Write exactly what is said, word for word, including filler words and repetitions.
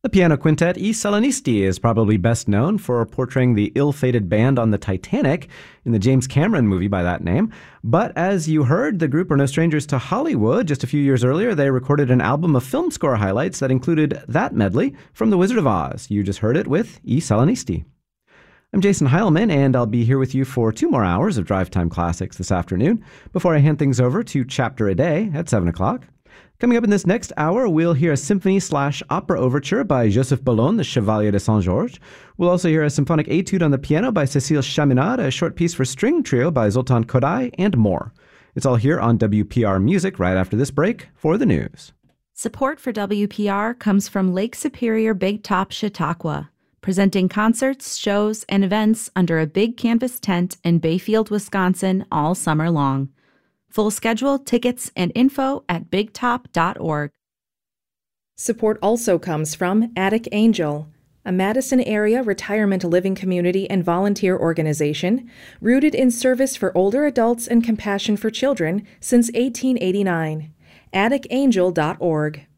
The piano quintet I Salinisti is probably best known for portraying the ill-fated band on the Titanic in the James Cameron movie by that name. But as you heard, the group are no strangers to Hollywood. Just a few years earlier, they recorded an album of film score highlights that included that medley from The Wizard of Oz. You just heard it with I Salinisti. I'm Jason Heilman, and I'll be here with you for two more hours of Drive Time Classics this afternoon before I hand things over to Chapter a Day at seven o'clock. Coming up in this next hour, we'll hear a symphony slash opera overture by Joseph Boulogne, the Chevalier de Saint-Georges. We'll also hear a symphonic etude on the piano by Cécile Chaminade, a short piece for string trio by Zoltan Kodály, and more. It's all here on W P R Music right after this break for the news. Support for W P R comes from Lake Superior Big Top Chautauqua, presenting concerts, shows, and events under a big canvas tent in Bayfield, Wisconsin all summer long. Full schedule, tickets, and info at big top dot org. Support also comes from Attic Angel, a Madison area retirement living community and volunteer organization rooted in service for older adults and compassion for children since eighteen eighty-nine. attic angel dot org.